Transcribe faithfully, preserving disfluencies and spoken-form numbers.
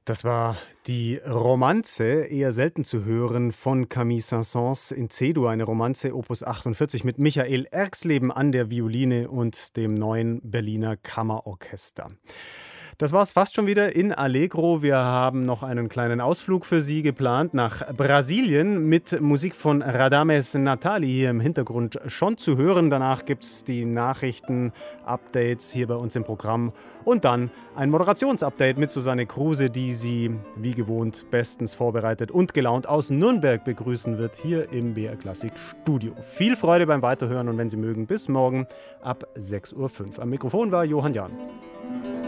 Das war die Romanze, eher selten zu hören, von Camille Saint-Saëns in C-Dur, eine Romanze Opus achtundvierzig mit Michael Erxleben an der Violine und dem neuen Berliner Kammerorchester. Das war's fast schon wieder in Allegro. Wir haben noch einen kleinen Ausflug für Sie geplant nach Brasilien mit Musik von Radames Natali hier im Hintergrund schon zu hören. Danach gibt's die Nachrichten, Updates hier bei uns im Programm und dann ein Moderationsupdate mit Susanne Kruse, die Sie wie gewohnt bestens vorbereitet und gelaunt aus Nürnberg begrüßen wird hier im B R Klassik Studio. Viel Freude beim Weiterhören und wenn Sie mögen, bis morgen ab sechs Uhr fünf. Am Mikrofon war Johann Jahn.